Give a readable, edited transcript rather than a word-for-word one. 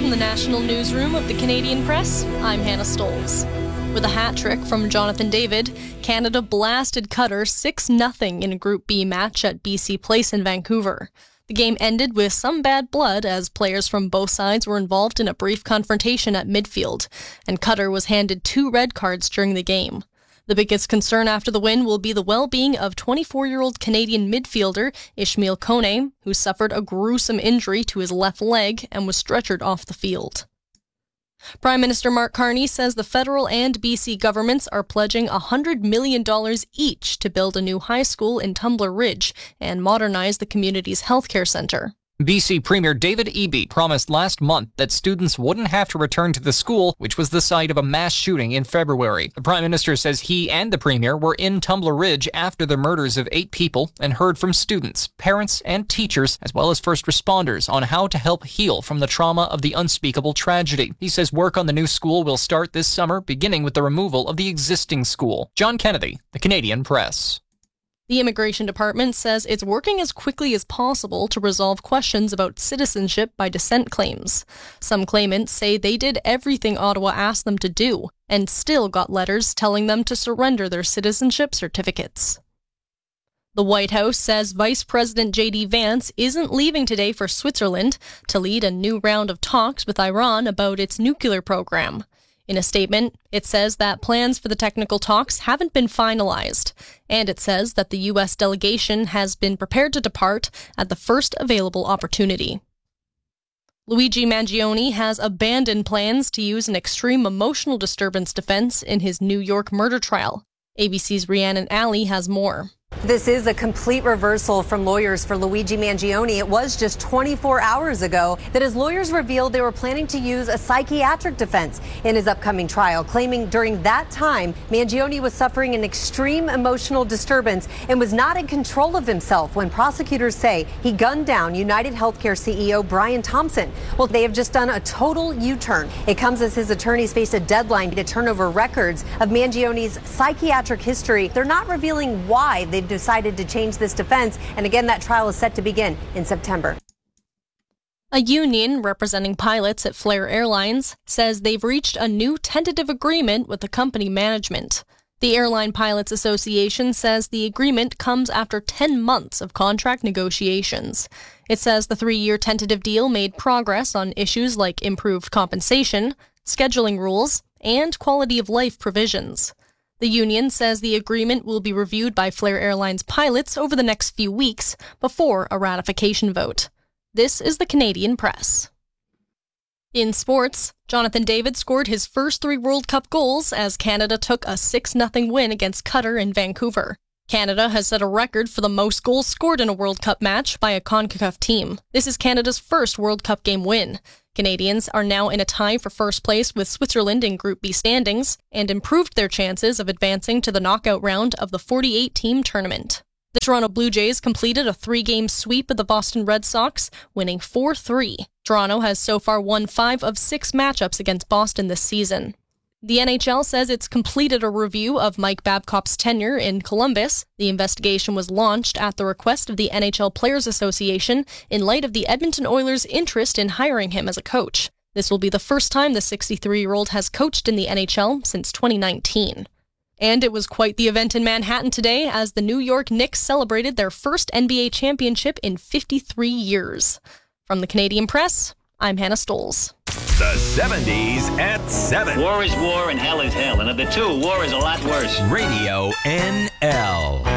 From the national newsroom of the Canadian Press, I'm Hannah Stolz. With a hat trick from Jonathan David, Canada blasted Qatar 6-0 in a Group B match at BC Place in Vancouver. The game ended with some bad blood as players from both sides were involved in a brief confrontation at midfield, and Qatar was handed 2 red cards during the game. The biggest concern after the win will be the well-being of 24-year-old Canadian midfielder Ishmael Kone, who suffered a gruesome injury to his left leg and was stretchered off the field. Prime Minister Mark Carney says the federal and BC governments are pledging $100 million each to build a new high school in Tumbler Ridge and modernize the community's healthcare centre. BC Premier David Eby promised last month that students wouldn't have to return to the school, which was the site of a mass shooting in February. The Prime Minister says he and the Premier were in Tumbler Ridge after the murders of 8 people and heard from students, parents, and teachers, as well as first responders, on how to help heal from the trauma of the unspeakable tragedy. He says work on the new school will start this summer, beginning with the removal of the existing school. John Kennedy, The Canadian Press. The Immigration Department says it's working as quickly as possible to resolve questions about citizenship by descent claims. Some claimants say they did everything Ottawa asked them to do and still got letters telling them to surrender their citizenship certificates. The White House says Vice President J.D. Vance isn't leaving today for Switzerland to lead a new round of talks with Iran about its nuclear program. In a statement, it says that plans for the technical talks haven't been finalized, and it says that the U.S. delegation has been prepared to depart at the first available opportunity. Luigi Mangione has abandoned plans to use an extreme emotional disturbance defense in his New York murder trial. ABC's Rhiannon Alley has more. This is a complete reversal from lawyers for Luigi Mangione. It was just 24 hours ago that his lawyers revealed they were planning to use a psychiatric defense in his upcoming trial, claiming during that time Mangione was suffering an extreme emotional disturbance and was not in control of himself when prosecutors say he gunned down United Healthcare CEO Brian Thompson. Well, they have just done a total U-turn. It comes as his attorneys face a deadline to turn over records of Mangione's psychiatric history. They're not revealing why they've decided to change this defense, and again, that trial is set to begin in September. A union representing pilots at Flair Airlines says they've reached a new tentative agreement with the company management. The Airline Pilots Association says the agreement comes after 10 months of contract negotiations. It says the 3-year tentative deal made progress on issues like improved compensation, scheduling rules, and quality of life provisions. The union says the agreement will be reviewed by Flair Airlines pilots over the next few weeks before a ratification vote. This is the Canadian Press. In sports, Jonathan David scored his first 3 World Cup goals as Canada took a 6-0 win against Qatar in Vancouver. Canada has set a record for the most goals scored in a World Cup match by a CONCACAF team. This is Canada's first World Cup game win. Canadians are now in a tie for first place with Switzerland in Group B standings and improved their chances of advancing to the knockout round of the 48-team tournament. The Toronto Blue Jays completed a 3-game sweep of the Boston Red Sox, winning 4-3. Toronto has so far won 5 of 6 matchups against Boston this season. The NHL says it's completed a review of Mike Babcock's tenure in Columbus. The investigation was launched at the request of the NHL Players Association in light of the Edmonton Oilers' interest in hiring him as a coach. This will be the first time the 63-year-old has coached in the NHL since 2019. And it was quite the event in Manhattan today as the New York Knicks celebrated their first NBA championship in 53 years. From the Canadian Press, I'm Hannah Stolz. The 70s at 7. War is war and hell is hell. And of the two, war is a lot worse. Radio NL.